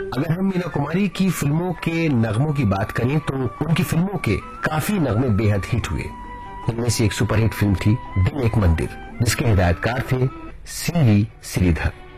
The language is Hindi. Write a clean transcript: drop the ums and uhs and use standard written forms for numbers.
अगर हम मीना कुमारी की फिल्मों के नगमों की बात करें तो उनकी फिल्मों के काफी नगमे बेहद हिट हुए। इनमें से एक सुपरहिट फिल्म थी दिल एक मंदिर, जिसके हिदायतकार थे सी वी श्रीधर।